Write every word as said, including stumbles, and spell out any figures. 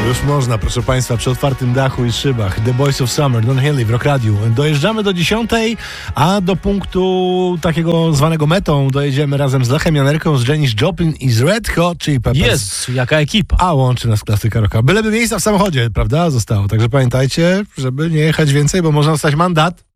Już można, proszę Państwa, przy otwartym dachu i szybach. The Boys of Summer, Don Henley w Rock Radiu. Dojeżdżamy do dziesiątej, a do punktu takiego zwanego metą dojedziemy razem z Lechem Janerką, z Janis Joplin i z Red Hot Chili Peppers. Jest, jaka ekipa. A łączy nas klasyka rocka. Byleby miejsca w samochodzie, prawda, zostało. Także pamiętajcie, żeby nie jechać więcej, bo można dostać mandat.